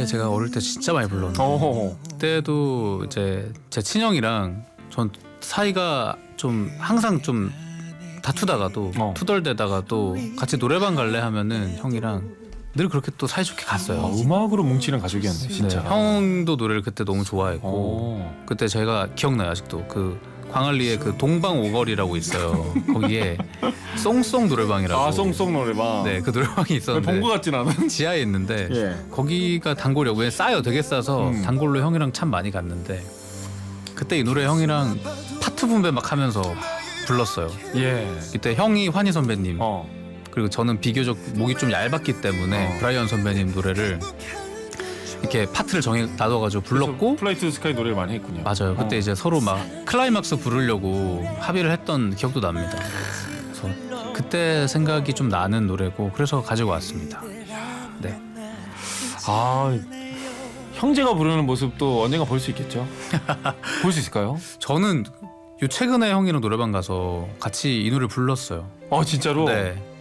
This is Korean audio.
제가 어릴 때 진짜 많이 불렀는데 그때도 이제 제 친형이랑 전 사이가 좀 항상 좀 다투다가도 투덜대다가도 같이 노래방 갈래 하면은 형이랑 늘 그렇게 또 사이좋게 갔어요. 음악으로 뭉치는 가족이었네 진짜. 네, 형도 노래를 그때 너무 좋아했고 그때 제가 기억나요 아직도 그 광안리에 그 동방 오거리라고 있어요. 거기에 쏭쏭 노래방이라고. 쏭쏭 노래방. 네, 그 노래방이 있었는데 본 것 같진 않은. 지하에 있는데 예. 거기가 단골이라고. 왜 싸요, 되게 싸서 단골로 형이랑 참 많이 갔는데 그때 이 노래 형이랑 파트 분배 막 하면서 불렀어요. 예. 그때 형이 환희 선배님 그리고 저는 비교적 목이 좀 얇았기 때문에 브라이언 선배님 노래를 이렇게 파트를 정해 놔둬가지고 불렀고 플라이 투 스카이 노래를 많이 했군요. 맞아요. 그때 이제 서로 막 클라이막스 부르려고 합의를 했던 기억도 납니다. 그래서 그때 생각이 좀 나는 노래고 그래서 가지고 왔습니다. 네. 아, 형제가 부르는 모습도 언젠가 볼 수 있겠죠? 볼 수 있을까요? 저는 요 최근에 형이랑 노래방 가서 같이 이 노래를 불렀어요. 진짜로? 네.